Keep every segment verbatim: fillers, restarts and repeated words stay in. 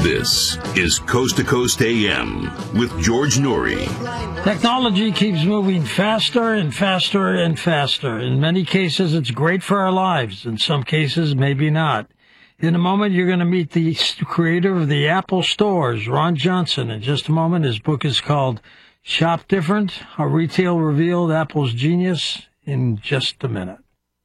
This is Coast to Coast A M with George Noory. Technology keeps moving faster and faster and faster. In many cases, it's great for our lives. In some cases, maybe not. In a moment, you're going to meet the creator of the Apple Stores, Ron Johnson. In just a moment, his book is called Shop Different, How Retail Revealed Apple's Genius. In just a minute.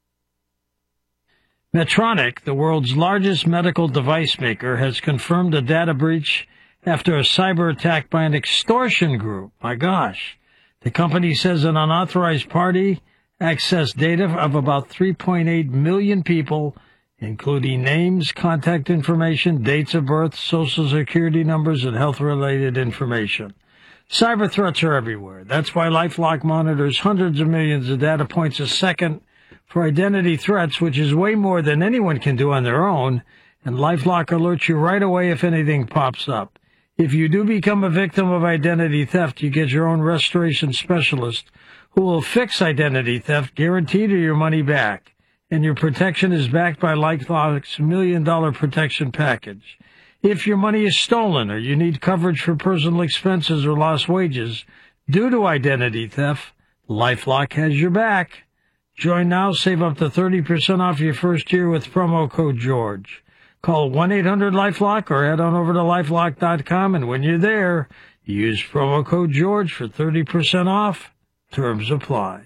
Medtronic, the world's largest medical device maker, has confirmed a data breach after a cyber attack by an extortion group. My gosh. The company says an unauthorized party accessed data of about three point eight million people, including names, contact information, dates of birth, social security numbers, and health-related information. Cyber threats are everywhere. That's why LifeLock monitors hundreds of millions of data points a second for identity threats, which is way more than anyone can do on their own, and LifeLock alerts you right away if anything pops up. If you do become a victim of identity theft, you get your own restoration specialist who will fix identity theft, guaranteed your money back, and your protection is backed by LifeLock's million-dollar protection package. If your money is stolen or you need coverage for personal expenses or lost wages due to identity theft, LifeLock has your back. Join now, save up to thirty percent off your first year with promo code George. Call one eight hundred LifeLock or head on over to lifelock dot com, and when you're there, use promo code George for thirty percent off. Terms apply.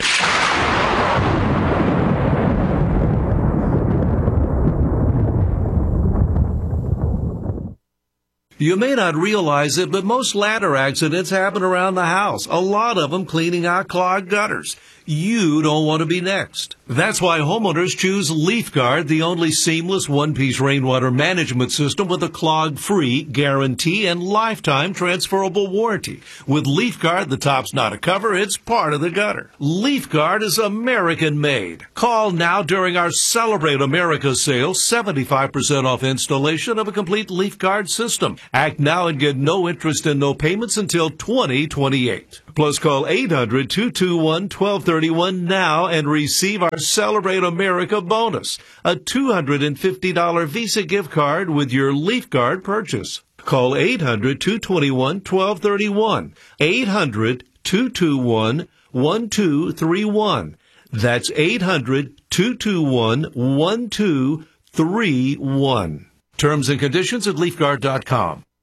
You may not realize it, but most ladder accidents happen around the house, a lot of them cleaning out clogged gutters. You don't want to be next. That's why homeowners choose LeafGuard, the only seamless one-piece rainwater management system with a clog-free guarantee and lifetime transferable warranty. With LeafGuard, the top's not a cover, it's part of the gutter. LeafGuard is American-made. Call now during our Celebrate America sale, seventy-five percent off installation of a complete LeafGuard system. Act now and get no interest and no payments until twenty twenty-eight. Plus, call eight hundred, two two one, one two three one now and receive our Celebrate America bonus, a two hundred fifty dollars Visa gift card with your LeafGuard purchase. Call eight hundred, two two one, one two three one, eight hundred, two two one, one two three one. That's eight hundred, two two one, one two three one. Terms and conditions at leaf guard dot com.